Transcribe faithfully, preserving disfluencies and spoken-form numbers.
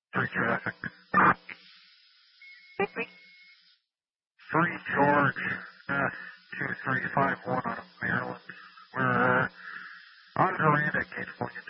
Three traffic. Three George, S two three five one out of Maryland. We're uh, on Durand at gate forty-two.